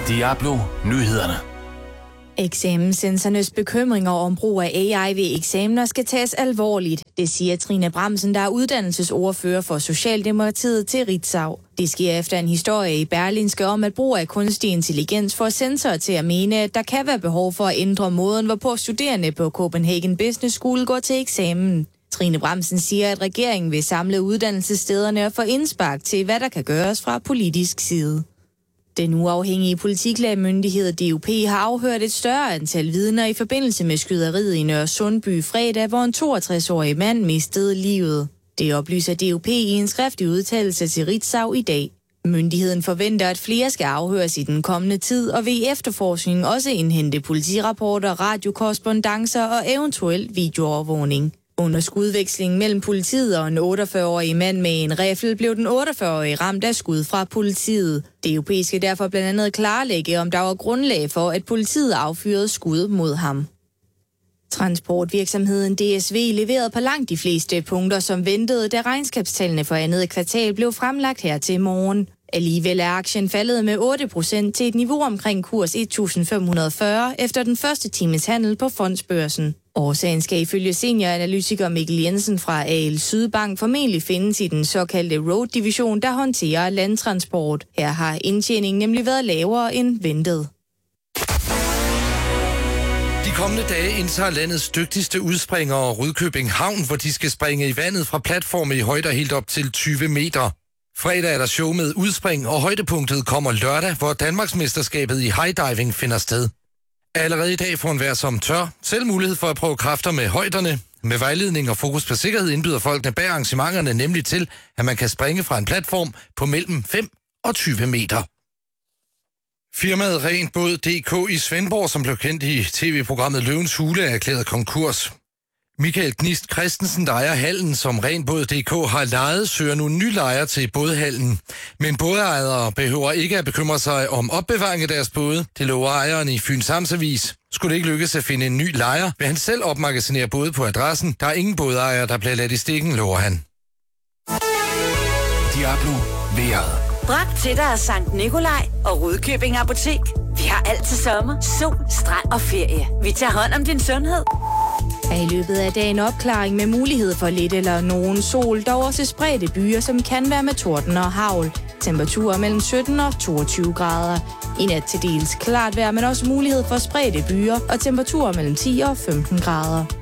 Diablo Nyhederne. Eksamenscenternes bekymringer om brug af AI ved eksamener skal tages alvorligt. Det siger Trine Bramsen, der er uddannelsesordfører for Socialdemokratiet til Ritzau. Det sker efter en historie i Berlingske om, at brug af kunstig intelligens får sensorer til at mene, at der kan være behov for at ændre måden, hvorpå studerende på Copenhagen Business School går til eksamen. Trine Bramsen siger, at regeringen vil samle uddannelsesstederne og få indspark til, hvad der kan gøres fra politisk side. Den uafhængige politiklægemyndighed DUP har afhørt et større antal vidner i forbindelse med skyderiet i Nørre Sundby fredag, hvor en 62-årig mand mistede livet. Det oplyser DUP i en skriftlig udtalelse til Ritzau i dag. Myndigheden forventer, at flere skal afhøres i den kommende tid, og vil i efterforskningen også indhente politirapporter, radiokorrespondancer og eventuel videoovervågning. Under skudvekslingen mellem politiet og en 48-årig mand med en riffel blev den 48-årige ramt af skud fra politiet. DUP skal derfor blandt andet klarlægge, om der var grundlag for, at politiet affyrede skud mod ham. Transportvirksomheden DSV leverede på langt de fleste punkter, som ventede, da regnskabstallene for andet kvartal blev fremlagt her til morgen. Alligevel er aktien faldet med 8% til et niveau omkring kurs 1.540 efter den første times handel på fondsbørsen. Årsagen skal ifølge senioranalytiker Mikkel Jensen fra AL Sydbank formentlig findes i den såkaldte road-division, der håndterer landtransport. Her har indtjeningen nemlig været lavere end ventet. De kommende dage indtager landets dygtigste udspringere Rudkøbing Havn, hvor de skal springe i vandet fra platforme i højder helt op til 20 meter. Fredag er der show med udspring, og højdepunktet kommer lørdag, hvor Danmarksmesterskabet i high diving finder sted. Allerede i dag får enhver som tør selv mulighed for at prøve kræfter med højderne. Med vejledning og fokus på sikkerhed indbyder folkene bag arrangementerne nemlig til, at man kan springe fra en platform på mellem 5 og 20 meter. Firmaet Renbåd.dk i Svendborg, som blev kendt i tv-programmet Løvens Hule, er erklæret konkurs. Michael Gnist Christensen, der ejer hallen, som Renbåd.dk har lejet, søger nu en ny lejer til bådhallen. Men bådejere behøver ikke at bekymre sig om opbevaring af deres både. Det lover ejeren i Fyns Amtsavis. Skulle det ikke lykkes at finde en ny lejer, vil han selv opmagasinere både på adressen. Der er ingen bådejere, der bliver ladt i stikken, lover han. Diablo vejret. Bragt til dig af Sankt Nikolaj og Rudkøbing Apotek. Vi har alt til sommer, sol, strand og ferie. Vi tager hånd om din sundhed. Er i løbet af dagen opklaring med mulighed for lidt eller nogen sol, dog også spredte byer, som kan være med torden og hagl. Temperaturer mellem 17 og 22 grader. I nat til dels klart vejr, men også mulighed for spredte byer og temperaturer mellem 10 og 15 grader.